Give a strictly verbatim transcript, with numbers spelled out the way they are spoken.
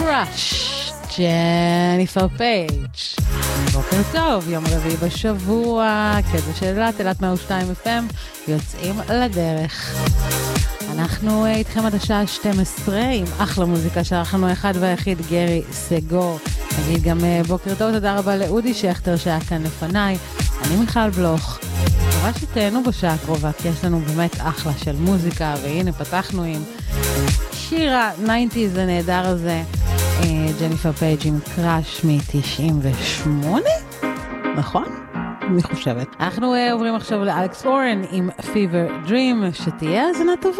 קראש, ג'ניפר פייג'. בוקר טוב, יום רביעי בשבוע, כזה שאלה, תלת מאה ושתיים אף אם, יוצאים לדרך. אנחנו איתכם עד השעה שתים עשרה עם אחלה מוזיקה שערכנו אחד והיחיד גרי סגור. נגיד גם בוקר טוב, תודה רבה לאודי שכטר שהיה כאן לפניי. אני מיכל בלוך. מקווה שתהנו בשעה הקרובה, כי יש לנו באמת אחלה של מוזיקה, והנה פתחנו עם שיר ה-תשעים הנהדר הזה, ג'ניפר פייג' עם קראש מ-תשעים ושמונה, נכון? אני חושבת. אנחנו עוברים עכשיו לאלכס אורן עם Fever Dream, שתהיה האזנה טובה.